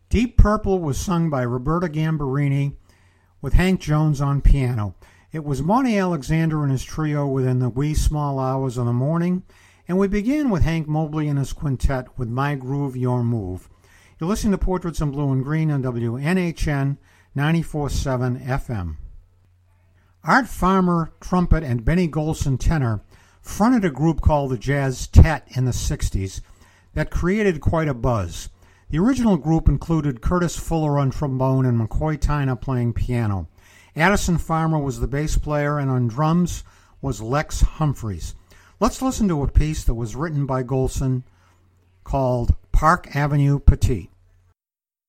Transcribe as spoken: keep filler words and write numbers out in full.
Deep Purple was sung by Roberta Gambarini with Hank Jones on piano. It was Monty Alexander and his trio within the wee small hours of the morning, and we began with Hank Mobley and his quintet with My Groove, Your Move. You're listening to Portraits in Blue and Green on W N H N ninety-four point seven F M. Art Farmer, trumpet, and Benny Golson, tenor, fronted a group called the Jazz Tet in the sixties that created quite a buzz. The original group included Curtis Fuller on trombone and McCoy Tyner playing piano. Addison Farmer was the bass player, and on drums was Lex Humphreys. Let's listen to a piece that was written by Golson called Park Avenue Petite.